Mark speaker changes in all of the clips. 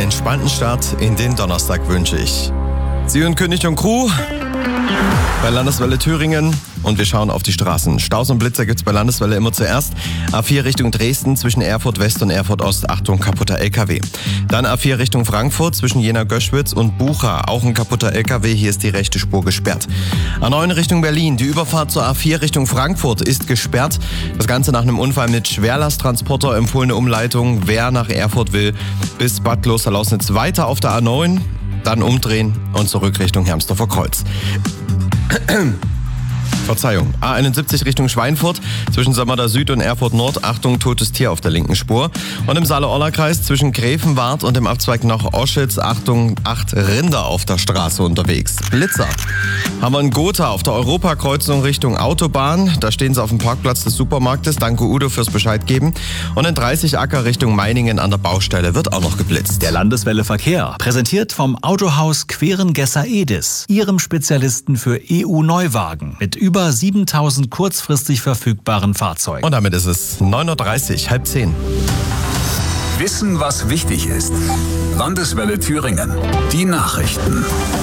Speaker 1: entspannten Start in den Donnerstag wünsche ich. Sie hören König und Crew bei Landeswelle Thüringen und wir schauen auf die Straßen. Staus und Blitzer gibt's bei Landeswelle immer zuerst. A4 Richtung Dresden zwischen Erfurt West und Erfurt Ost, Achtung, kaputter LKW. Dann A4 Richtung Frankfurt zwischen Jena-Göschwitz und Bucha, auch ein kaputter LKW, hier ist die rechte Spur gesperrt. A9 Richtung Berlin, die Überfahrt zur A4 Richtung Frankfurt ist gesperrt. Das Ganze nach einem Unfall mit Schwerlasttransporter, empfohlene Umleitung, wer nach Erfurt will, bis Bad Klosterlausnitz weiter auf der A9, dann umdrehen und zurück Richtung Hermsdorfer Kreuz. Verzeihung. A71 Richtung Schweinfurt zwischen Samada Süd und Erfurt Nord. Achtung, totes Tier auf der linken Spur. Und im Saale-Orla-Kreis zwischen Gräfenwart und dem Abzweig nach Oschitz. Achtung, 8 Rinder auf der Straße unterwegs. Blitzer. Haben wir in Gotha auf der Europakreuzung Richtung Autobahn. Da stehen sie auf dem Parkplatz des Supermarktes. Danke Udo fürs Bescheid geben. Und in 30 Acker Richtung Meiningen an der Baustelle wird auch noch geblitzt.
Speaker 2: Der Landeswelle Verkehr, präsentiert vom Autohaus Querengesser-Edis, Ihrem Spezialisten für EU-Neuwagen mit über 7.000 kurzfristig verfügbaren Fahrzeugen.
Speaker 1: Und damit ist es 9.30 Uhr, 9:30.
Speaker 3: Wissen, was wichtig ist. Landeswelle Thüringen. Die Nachrichten.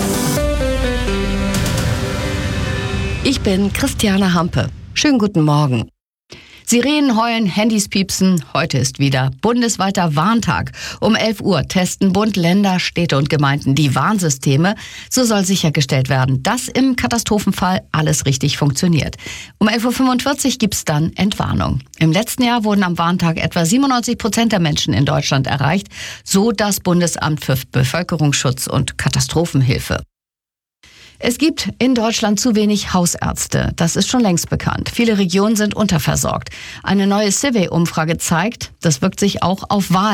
Speaker 4: Ich bin Christiane Hampe. Schönen guten Morgen. Sirenen heulen, Handys piepsen. Heute ist wieder bundesweiter Warntag. Um 11 Uhr testen Bund, Länder, Städte und Gemeinden die Warnsysteme. So soll sichergestellt werden, dass im Katastrophenfall alles richtig funktioniert. Um 11.45 Uhr gibt's dann Entwarnung. Im letzten Jahr wurden am Warntag etwa 97% der Menschen in Deutschland erreicht, so das Bundesamt für Bevölkerungsschutz und Katastrophenhilfe. Es gibt in Deutschland zu wenig Hausärzte. Das ist schon längst bekannt. Viele Regionen sind unterversorgt. Eine neue Survey-Umfrage zeigt, das wirkt sich auch auf